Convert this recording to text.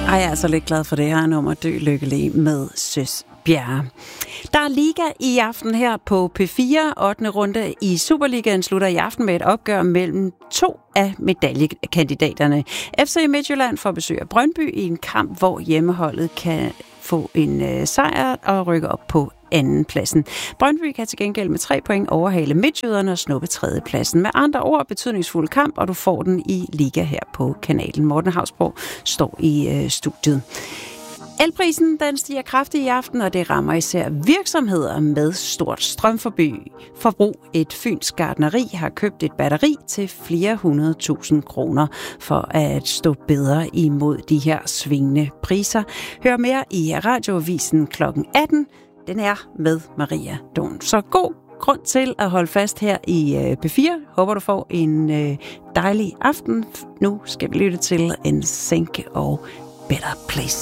Jeg er altså lidt glad for det her nummer, Dø Lykkelig med Søs Bjerre. Der er liga i aften her på P4. 8. runde i Superligaen slutter i aften med et opgør mellem to af medaljekandidaterne. FC Midtjylland får besøg af Brøndby i en kamp, hvor hjemmeholdet kan få en sejr og rykke op på anden pladsen. Brøndby kan til gengæld med 3 point overhale midtjyderne og snuppe 3. pladsen. Med andre ord, betydningsfuld kamp, og du får den i liga her på kanalen. Morten Hausborg står i studiet. Elprisen den stiger kraftigt i aften, og det rammer især virksomheder med stort strømforbrug. Et fynsk gartneri har købt et batteri til flere 100.000 kroner for at stå bedre imod de her svingende priser. Hør mere i Radioavisen kl. 18. Den er med Maria Don. Så god grund til at holde fast her i P4. Håber du får en dejlig aften. Nu skal vi lytte til NSYNC og Better Place.